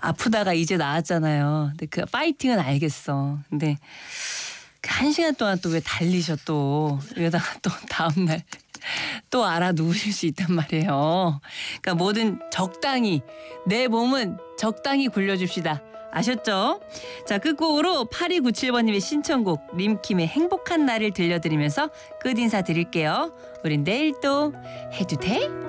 아프다가 이제 나았잖아요. 근데 그 파이팅은 알겠어. 근데 그 1시간 동안 또 왜 달리셔 또. 이러다가 또 다음날 또 알아 누우실 수 있단 말이에요. 그러니까 뭐든 적당히 내 몸은 적당히 굴려줍시다. 아셨죠? 자, 끝곡으로 8297번님의 신청곡 림킴의 행복한 날을 들려드리면서 끝인사 드릴게요. 우린 내일 또 해도 돼?